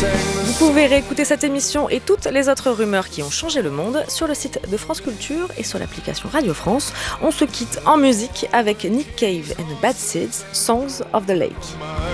Vous pouvez réécouter cette émission et toutes les autres rumeurs qui ont changé le monde sur le site de France Culture et sur l'application Radio France. On se quitte en musique avec Nick Cave and the Bad Seeds, Songs of the Lake.